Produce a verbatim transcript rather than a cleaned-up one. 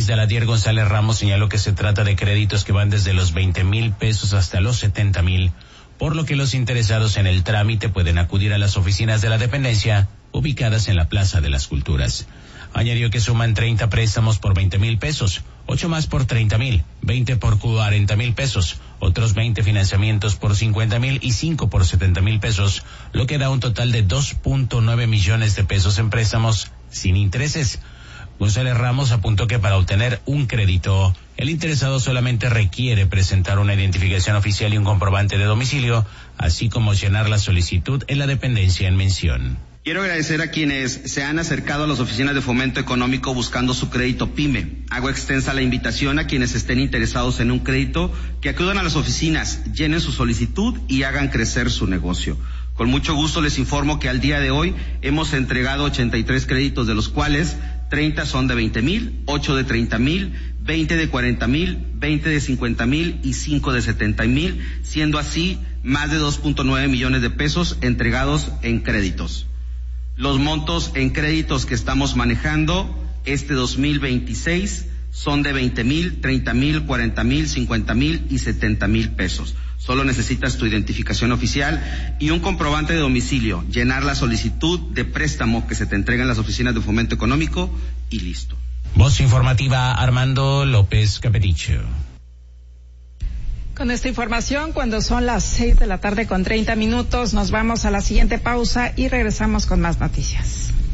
análisis de la Dier González Ramos señaló que se trata de créditos que van desde los veinte mil pesos hasta los setenta mil, por lo que los interesados en el trámite pueden acudir a las oficinas de la dependencia ubicadas en la Plaza de las Culturas. Añadió que suman treinta préstamos por veinte mil pesos, ocho más por treinta mil, veinte por cuarenta mil pesos, otros veinte financiamientos por cincuenta mil y cinco por setenta mil pesos, lo que da un total de dos punto nueve millones de pesos en préstamos sin intereses. González Ramos apuntó que para obtener un crédito, el interesado solamente requiere presentar una identificación oficial y un comprobante de domicilio, así como llenar la solicitud en la dependencia en mención. Quiero agradecer a quienes se han acercado a las oficinas de Fomento Económico buscando su crédito PYME. Hago extensa la invitación a quienes estén interesados en un crédito que acudan a las oficinas, llenen su solicitud y hagan crecer su negocio. Con mucho gusto les informo que al día de hoy hemos entregado ochenta y tres créditos, de los cuales treinta son de veinte mil, ocho de treinta mil, veinte de cuarenta mil, veinte de cincuenta mil y cinco de setenta mil, siendo así más de dos punto nueve millones de pesos entregados en créditos. Los montos en créditos que estamos manejando este dos mil veintiséis son de veinte mil, treinta mil, cuarenta mil, cincuenta mil y setenta mil pesos. Solo necesitas tu identificación oficial y un comprobante de domicilio, llenar la solicitud de préstamo que se te entrega en las oficinas de Fomento Económico y listo. Voz informativa, Armando López Capeticho. Con esta información, cuando son las seis de la tarde con treinta minutos, nos vamos a la siguiente pausa y regresamos con más noticias.